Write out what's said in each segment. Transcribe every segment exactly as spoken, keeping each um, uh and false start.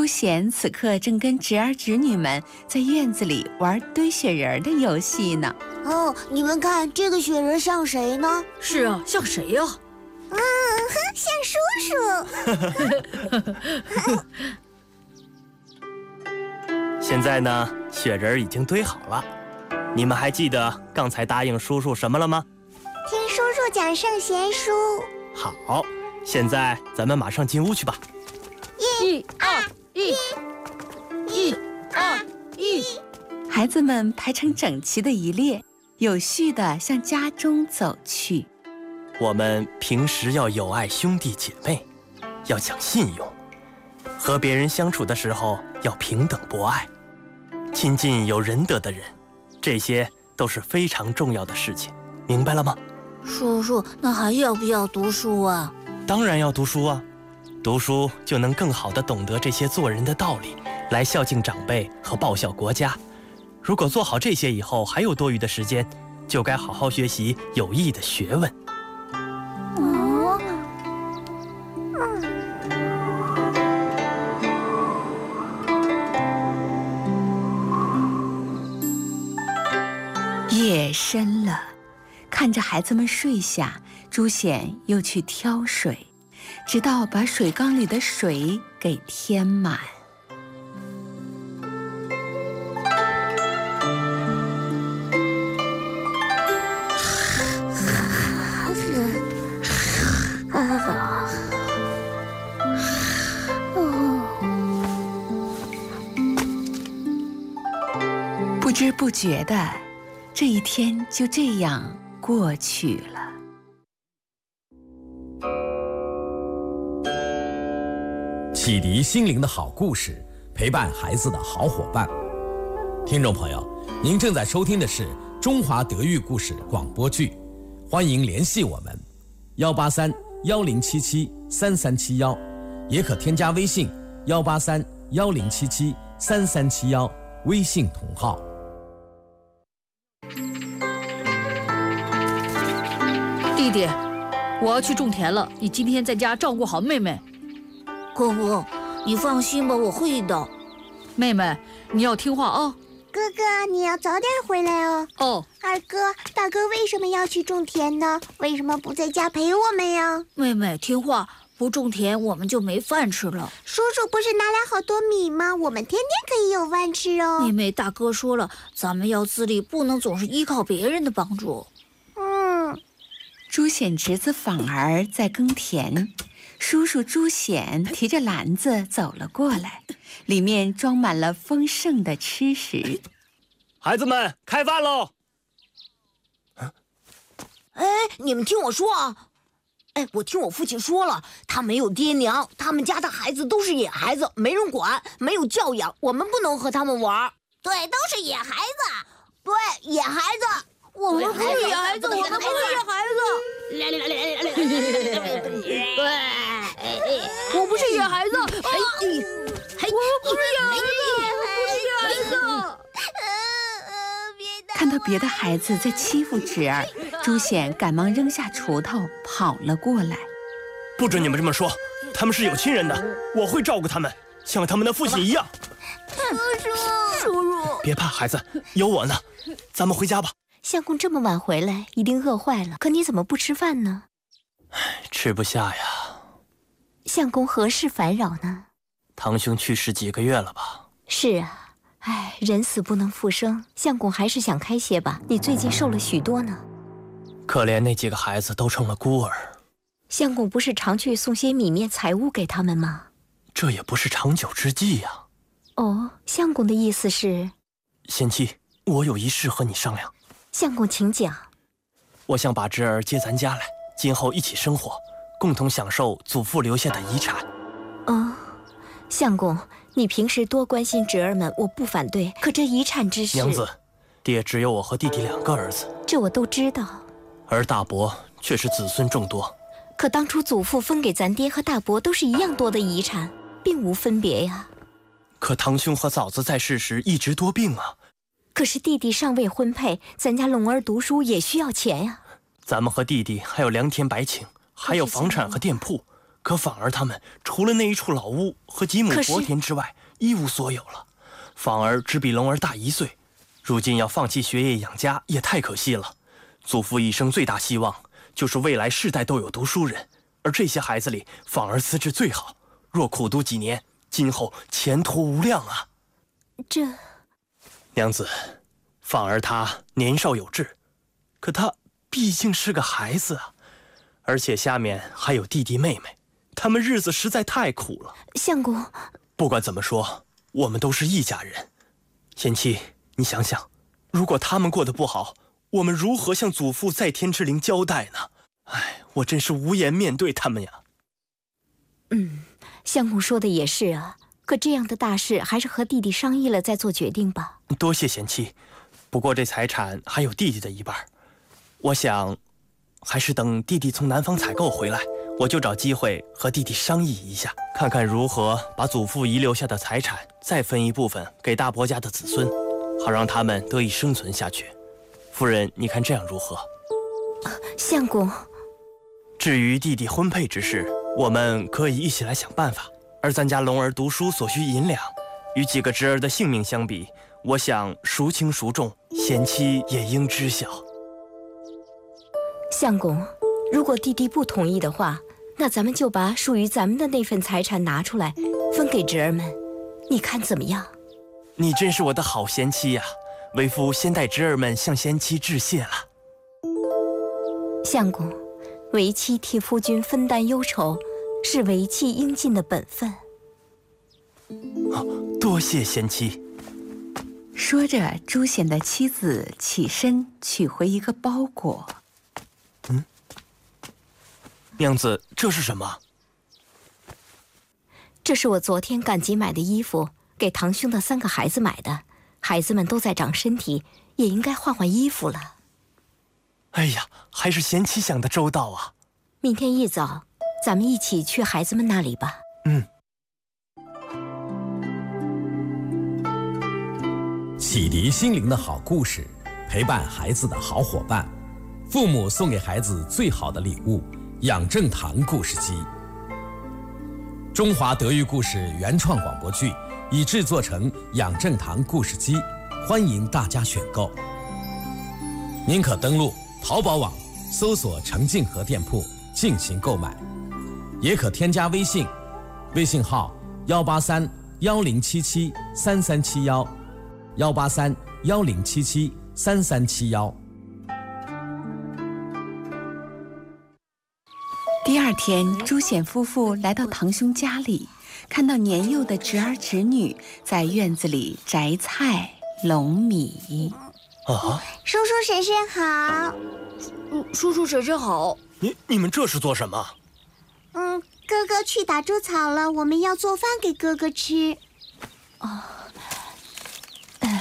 朱贤此刻正跟侄儿侄女们在院子里玩堆雪人的游戏呢。 哦，你们看这个雪人像谁呢？ 是啊，像谁呀？ 嗯，像叔叔。 现在呢，雪人已经堆好了。你们还记得刚才答应叔叔什么了吗？ 听叔叔讲圣贤书。 好，现在咱们马上进屋去吧。 一二一，一二一。 孩子们排成整齐的一列，有序地向家中走去。 我们平时要友爱兄弟姐妹，要讲信用，和别人相处的时候要平等博爱，亲近有仁德的人，这些都是非常重要的事情，明白了吗？ 叔叔，那还要不要读书啊？ 当然要读书啊，读书就能更好地懂得这些做人的道理，来孝敬长辈和报效国家。如果做好这些以后还有多余的时间，就该好好学习有益的学问。 哦， 夜深了，看着孩子们睡下，朱显又去挑水，直到把水缸里的水给填满。不知不觉的，这一天就这样过去了。 启迪心灵的好故事，陪伴孩子的好伙伴。听众朋友，您正在收听的是中华德育故事广播剧，欢迎联系我们幺八三幺零七七三三七幺，也可添加微信幺八三幺零七七三三七幺，微信同号。 弟弟，我要去种田了，你今天在家照顾好妹妹。 哥哥，你放心吧，我会的。 妹妹，你要听话啊。 哥哥，你要早点回来哦。 哦。 二哥，大哥为什么要去种田呢？为什么不在家陪我们呀？ 妹妹听话，不种田我们就没饭吃了。 叔叔不是拿来好多米吗？我们天天可以有饭吃哦。 妹妹，大哥说了，咱们要自立，不能总是依靠别人的帮助。 嗯。 朱显侄子访儿在耕田，叔叔朱显提着篮子走了过来，里面装满了丰盛的吃食。 孩子们，开饭喽！ 哎，你们听我说啊！哎，我听我父亲说了，他没有爹娘，他们家的孩子都是野孩子，没人管，没有教养，我们不能和他们玩。 对，都是野孩子。 对，野孩子。 我们不是野孩子，我们不是野孩子。我不是野孩子，哎，我不是野孩子，我不是野孩子。 看到别的孩子在欺负侄儿，朱显赶忙扔下锄头跑了过来。 不准你们这么说，他们是有亲人的，我会照顾他们，像他们的父亲一样。 叔叔，叔叔， 别怕，孩子，有我呢。咱们回家吧。 相公这么晚回来，一定饿坏了。可你怎么不吃饭呢？ 吃不下呀。 相公何事烦扰呢？ 堂兄去世几个月了吧？ 是啊，唉，人死不能复生，相公还是想开些吧。你最近瘦了许多呢。 可怜那几个孩子都成了孤儿。 相公不是常去送些米面财物给他们吗？ 这也不是长久之计呀。 哦，相公的意思是？ 贤妻，我有一事和你商量。 相公请讲。 我想把侄儿接咱家来，今后一起生活，共同享受祖父留下的遗产。 哦，相公，你平时多关心侄儿们，我不反对。可这遗产之事…… 娘子，爹只有我和弟弟两个儿子， 这我都知道。 而大伯却是子孙众多。 可当初祖父分给咱爹和大伯都是一样多的遗产，并无分别呀。 可堂兄和嫂子在世时一直多病啊。 可是弟弟尚未婚配，咱家龙儿读书也需要钱呀。 咱们和弟弟还有良田百顷，还有房产和店铺， 可反而他们除了那一处老屋和几亩薄田之外，一无所有了。反而只比龙儿大一岁，如今要放弃学业养家，也太可惜了。祖父一生最大希望就是未来世代都有读书人，而这些孩子里，反而资质最好。若苦读几年，今后前途无量啊！ 这， 娘子，反而他年少有志，可他毕竟是个孩子啊，而且下面还有弟弟妹妹，他们日子实在太苦了。 相公， 不管怎么说，我们都是一家人。贤妻，你想想，如果他们过得不好，我们如何向祖父在天之灵交代呢？哎，我真是无颜面对他们呀。 嗯，相公说的也是啊。可这样的大事，还是和弟弟商议了再做决定吧。 多谢贤妻，不过这财产还有弟弟的一半，我想，还是等弟弟从南方采购回来，我就找机会和弟弟商议一下，看看如何把祖父遗留下的财产再分一部分给大伯家的子孙，好让他们得以生存下去。夫人，你看这样如何？ 相公， 至于弟弟婚配之事，我们可以一起来想办法。而咱家龙儿读书所需银两，与几个侄儿的性命相比，我想孰轻孰重，贤妻也应知晓。 相公，如果弟弟不同意的话，那咱们就把属于咱们的那份财产拿出来，分给侄儿们，你看怎么样？ 你真是我的好贤妻呀！为夫先代侄儿们向贤妻致谢了。 相公，为妻替夫君分担忧愁，是为妻应尽的本分。 哦，多谢贤妻。 说着，朱显的妻子起身取回一个包裹。 嗯，娘子，这是什么？ 这是我昨天赶集买的衣服，给堂兄的三个孩子买的。孩子们都在长身体，也应该换换衣服了。 哎呀，还是贤妻想得周到啊！ 明天一早，咱们一起去孩子们那里吧。 嗯。 启迪心灵的好故事，陪伴孩子的好伙伴。父母送给孩子最好的礼物——养正堂故事机。中华德育故事原创广播剧已制作成养正堂故事机，欢迎大家选购。您可登录淘宝网搜索程静和店铺进行购买，也可添加微信，微信号幺八三幺零七七三三七幺，幺八三幺零七七三三七幺。 第二天，朱显夫妇来到堂兄家里，看到年幼的侄儿侄女在院子里摘菜、拢米。 啊， 叔叔婶婶好。 嗯，叔叔婶婶好。 你你们这是做什么？ 嗯，哥哥去打猪草了，我们要做饭给哥哥吃。 哦，嗯，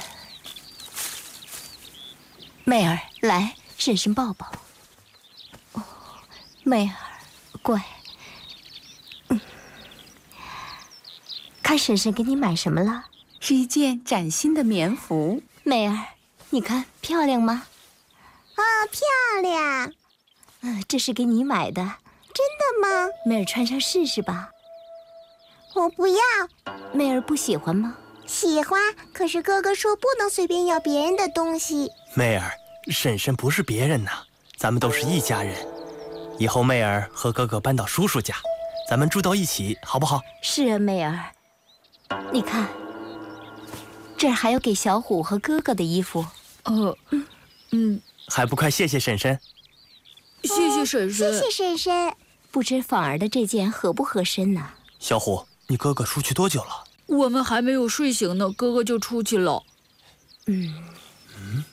妹儿，来，婶婶抱抱。哦，妹儿。乖，嗯，看婶婶给你买什么了？ 是一件崭新的棉服。 妹儿，你看漂亮吗？ 啊，漂亮！ 嗯，这是给你买的。 真的吗？ 妹儿穿上试试吧。 我不要。 妹儿不喜欢吗？ 喜欢，可是哥哥说不能随便要别人的东西。 妹儿，婶婶不是别人呐，咱们都是一家人。以后妹儿和哥哥搬到叔叔家，咱们住到一起，好不好？ 是啊，妹儿。你看，这儿还有给小虎和哥哥的衣服。 呃，嗯嗯， 还不快谢谢婶婶？ 谢谢婶婶， 谢谢婶婶。 不知仿儿的这件合不合身呢？ 小虎，你哥哥出去多久了？ 我们还没有睡醒呢，哥哥就出去了。 嗯嗯，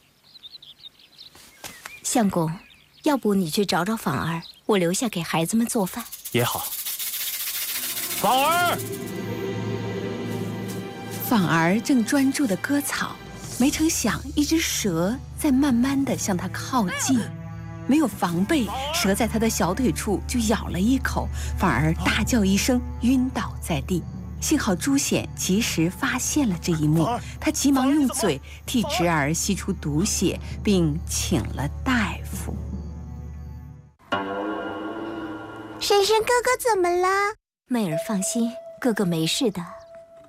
相公。要不你去找找仿儿，我留下给孩子们做饭也好。仿儿， 仿儿正专注地割草，没成想一只蛇在慢慢地向他靠近，没有防备，蛇在他的小腿处就咬了一口，仿儿大叫一声，晕倒在地。幸好朱显及时发现了这一幕，他急忙用嘴替侄儿吸出毒血，并请了大夫。 婶婶哥哥怎么了？ 媚儿放心，哥哥没事的。